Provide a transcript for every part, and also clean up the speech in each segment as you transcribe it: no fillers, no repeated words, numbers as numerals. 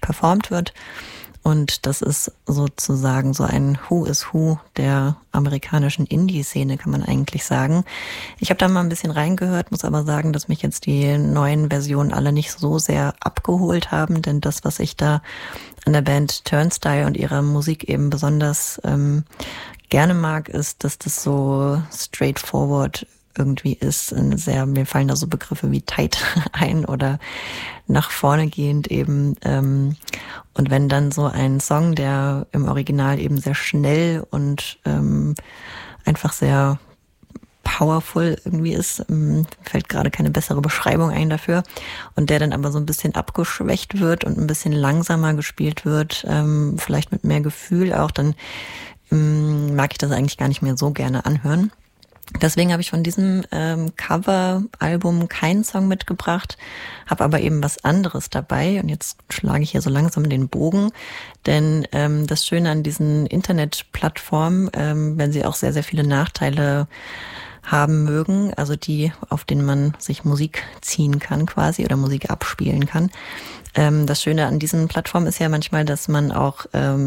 performt wird. Und das ist sozusagen so ein Who is Who der amerikanischen Indie-Szene, kann man eigentlich sagen. Ich habe da mal ein bisschen reingehört, muss aber sagen, dass mich jetzt die neuen Versionen alle nicht so sehr abgeholt haben, denn das, was ich da an der Band Turnstile und ihrer Musik eben besonders gerne mag, ist, dass das so straightforward irgendwie ist. Mir fallen da so Begriffe wie tight ein oder nach vorne gehend eben. Und wenn dann so ein Song, der im Original eben sehr schnell und einfach sehr powerful irgendwie ist, fällt gerade keine bessere Beschreibung ein dafür, und der dann aber so ein bisschen abgeschwächt wird und ein bisschen langsamer gespielt wird, vielleicht mit mehr Gefühl auch, dann mag ich das eigentlich gar nicht mehr so gerne anhören. Deswegen habe ich von diesem Cover-Album keinen Song mitgebracht, habe aber eben was anderes dabei. Und jetzt schlage ich hier so langsam den Bogen, denn das Schöne an diesen Internetplattformen, wenn sie auch sehr, sehr viele Nachteile haben mögen, also die, auf denen man sich Musik ziehen kann quasi oder Musik abspielen kann. Das Schöne an diesen Plattformen ist ja manchmal, dass man auch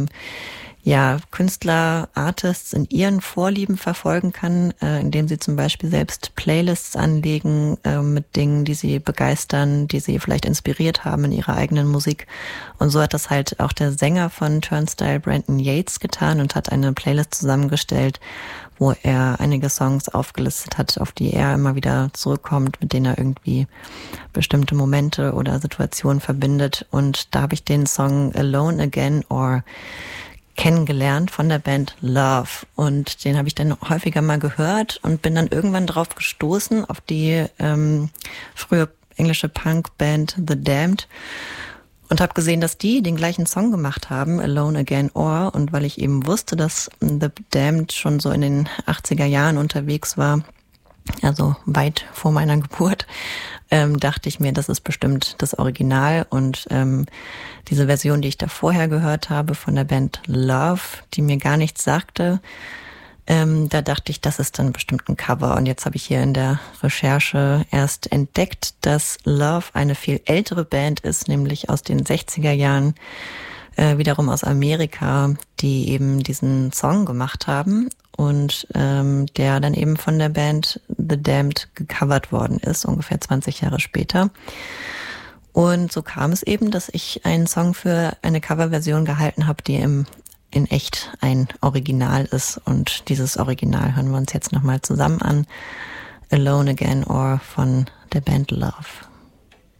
Künstler, Artists in ihren Vorlieben verfolgen kann, indem sie zum Beispiel selbst Playlists anlegen mit Dingen, die sie begeistern, die sie vielleicht inspiriert haben in ihrer eigenen Musik. Und so hat das halt auch der Sänger von Turnstile, Brandon Yates, getan und hat eine Playlist zusammengestellt, wo er einige Songs aufgelistet hat, auf die er immer wieder zurückkommt, mit denen er irgendwie bestimmte Momente oder Situationen verbindet. Und da habe ich den Song Alone Again or kennengelernt von der Band Love, und den habe ich dann häufiger mal gehört und bin dann irgendwann drauf gestoßen auf die frühe englische Punkband The Damned und habe gesehen, dass die den gleichen Song gemacht haben, Alone Again Or, und weil ich eben wusste, dass The Damned schon so in den 80er Jahren unterwegs war, also weit vor meiner Geburt, dachte ich mir, das ist bestimmt das Original. Und diese Version, die ich da vorher gehört habe von der Band Love, die mir gar nichts sagte, da dachte ich, das ist dann bestimmt ein Cover. Und jetzt habe ich hier in der Recherche erst entdeckt, dass Love eine viel ältere Band ist, nämlich aus den 60er Jahren, wiederum aus Amerika, die eben diesen Song gemacht haben und der dann eben von der Band The Damned gecovert worden ist, ungefähr 20 Jahre später. Und so kam es eben, dass ich einen Song für eine Coverversion gehalten habe, die in echt ein Original ist. Und dieses Original hören wir uns jetzt nochmal zusammen an. Alone Again or von der Band Love.